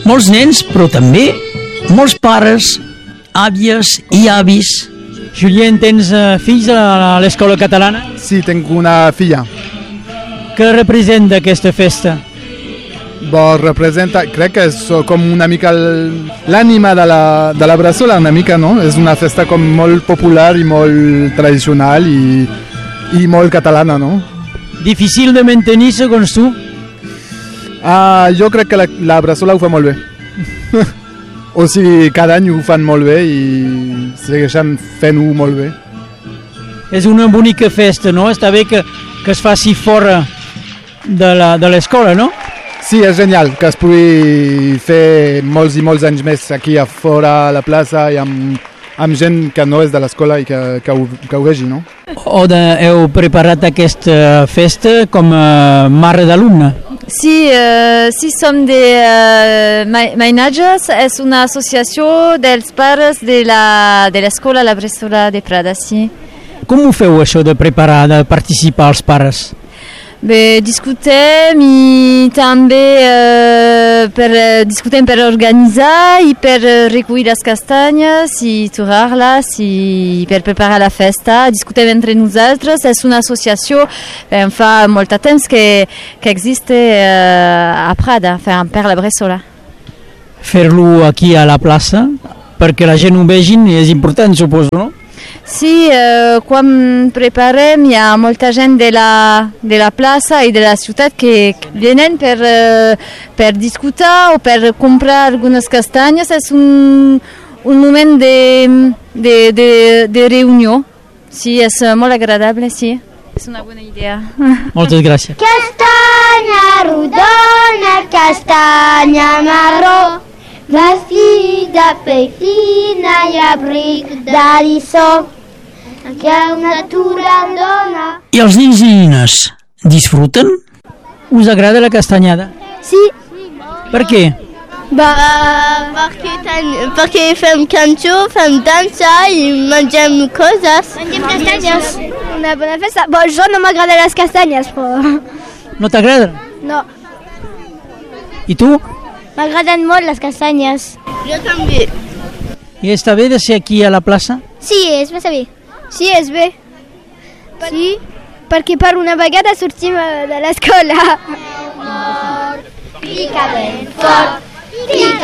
Molts nens, però també molts pares, àvies i avis. Julien, tens fills a l'escola catalana? Sí, tinc una filla. Què representa aquesta festa? Representa, crec que és com una mica l'ànima de la Bressola, una mica, no? És una festa com molt popular i molt tradicional i molt catalana, no? Difícil de mantenir, segons tu? Jo crec que la Bressola ho fa molt bé. O sigui, cada any ho fan molt bé i segueixen fent-ho molt bé. És una bonica festa, no? Està bé que es faci fora de l'escola, no? Sí, és genial que es pugui fer molts i molts anys més aquí a fora a la plaça i amb gent que no és de l'escola i que ho vegi, no? Oda, heu preparat aquesta festa com a mare d'alumne? Sí, som de Mainatges, és una associació dels pares de l'escola La Bressola de Prada, sí. Com ho feu, això de preparar, de participar els pares? Bé, discutem i també discutem per organitzar i per recollir les castanyes i torrar-les i per preparar la festa. Discutem entre nosaltres, és una associació fa molt temps que existe a Prada, per la Bressola. Fer-lo aquí a la plaça, perquè la gent ho vegin, és important, suposo, no? Sí, quan preparem hi ha molta gent de la plaça i de la ciutat que venen per discutir o per comprar algunes castanyes. És un moment de reunió. Sí, és molt agradable, sí. És una bona idea. Moltes gràcies. Castanya rodona, castanya marró, vestida fina i abric d'arissó, que una natura dona. I els nens i nines disfruten? Us agrada la castanyada? Sí. Per què? Perquè fem cançó, fem dansa i mengem coses. Mengem castanyes. Una bona festa. Jo no m'agraden les castanyes, però... No t'agrada? No. I tu? M'agraden molt les castanyes. Jo també. I està bé de ser aquí a la plaça? Sí, és massa bé. Sí, és bé. Sí, perquè per una vegada sortim de l'escola. Pica ben fort, pica